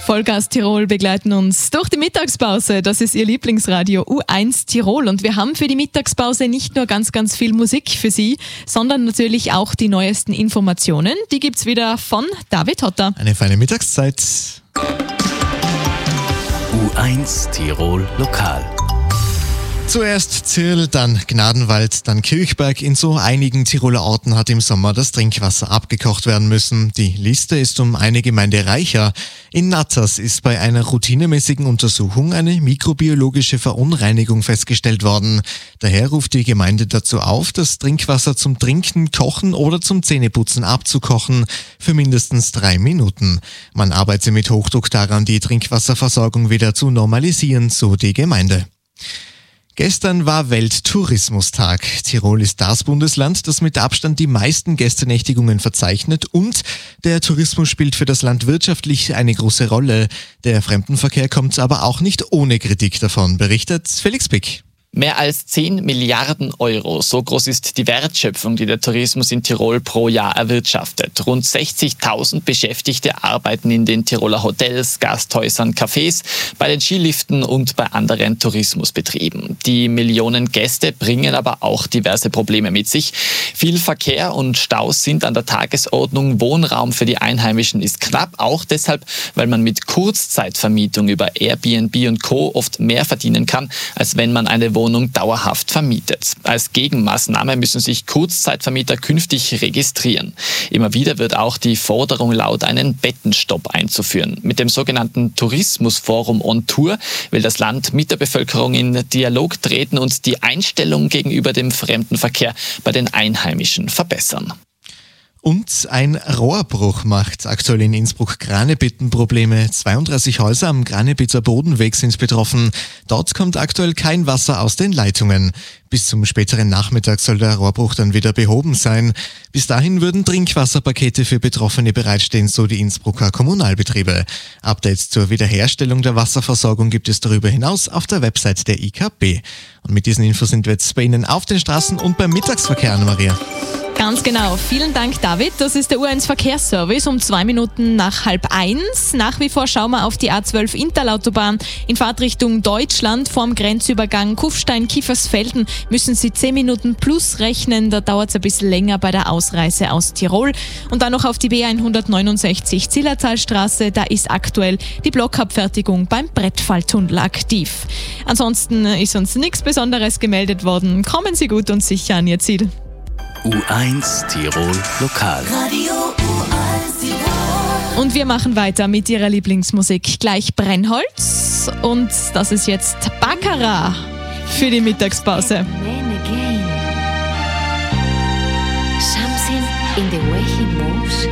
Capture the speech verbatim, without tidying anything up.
Vollgas Tirol begleiten uns durch die Mittagspause. Das ist Ihr Lieblingsradio U eins Tirol. Und wir haben für die Mittagspause nicht nur ganz, ganz viel Musik für Sie, sondern natürlich auch die neuesten Informationen. Die gibt's wieder von David Hotter. Eine feine Mittagszeit. U eins Tirol Lokal. Zuerst Zirl, dann Gnadenwald, dann Kirchberg. In so einigen Tiroler Orten hat im Sommer das Trinkwasser abgekocht werden müssen. Die Liste ist um eine Gemeinde reicher. In Natters ist bei einer routinemäßigen Untersuchung eine mikrobiologische Verunreinigung festgestellt worden. Daher ruft die Gemeinde dazu auf, das Trinkwasser zum Trinken, Kochen oder zum Zähneputzen abzukochen für mindestens drei Minuten. Man arbeite mit Hochdruck daran, die Trinkwasserversorgung wieder zu normalisieren, so die Gemeinde. Gestern war Welttourismustag. Tirol ist das Bundesland, das mit Abstand die meisten Gästenächtigungen verzeichnet, und der Tourismus spielt für das Land wirtschaftlich eine große Rolle. Der Fremdenverkehr kommt aber auch nicht ohne Kritik davon, berichtet Felix Pick. Mehr als zehn Milliarden Euro, so groß ist die Wertschöpfung, die der Tourismus in Tirol pro Jahr erwirtschaftet. Rund sechzigtausend Beschäftigte arbeiten in den Tiroler Hotels, Gasthäusern, Cafés, bei den Skiliften und bei anderen Tourismusbetrieben. Die Millionen Gäste bringen aber auch diverse Probleme mit sich. Viel Verkehr und Staus sind an der Tagesordnung, Wohnraum für die Einheimischen ist knapp, auch deshalb, weil man mit Kurzzeitvermietung über Airbnb und Co. oft mehr verdienen kann, als wenn man eine Wohnung dauerhaft vermietet. Als Gegenmaßnahme müssen sich Kurzzeitvermieter künftig registrieren. Immer wieder wird auch die Forderung laut, einen Bettenstopp einzuführen. Mit dem sogenannten Tourismusforum on Tour will das Land mit der Bevölkerung in Dialog treten und die Einstellung gegenüber dem Fremdenverkehr bei den Einheimischen verbessern. Und ein Rohrbruch macht aktuell in Innsbruck Granebittenprobleme. zweiunddreißig Häuser am Granebiter Bodenweg sind betroffen. Dort kommt aktuell kein Wasser aus den Leitungen. Bis zum späteren Nachmittag soll der Rohrbruch dann wieder behoben sein. Bis dahin würden Trinkwasserpakete für Betroffene bereitstehen, so die Innsbrucker Kommunalbetriebe. Updates zur Wiederherstellung der Wasserversorgung gibt es darüber hinaus auf der Website der I K B. Und mit diesen Infos sind wir jetzt bei Ihnen auf den Straßen und beim Mittagsverkehr, Anna-Maria. Ganz genau. Vielen Dank, David. Das ist der U eins Verkehrsservice um zwei Minuten nach halb eins. Nach wie vor schauen wir auf die A zwölf Interlautobahn. In Fahrtrichtung Deutschland vorm Grenzübergang Kufstein-Kiefersfelden müssen Sie zehn Minuten plus rechnen. Da dauert es ein bisschen länger bei der Ausreise aus Tirol. Und dann noch auf die B hundertneunundsechzig Zillertalstraße. Da ist aktuell die Blockabfertigung beim Brettfalltunnel aktiv. Ansonsten ist uns nichts Besonderes gemeldet worden. Kommen Sie gut und sicher an Ihr Ziel. U eins Tirol Lokal. Radio U eins Tirol. Und wir machen weiter mit Ihrer Lieblingsmusik. Gleich Brennholz. Und das ist jetzt Baccarat für die Mittagspause. Something in the way he moves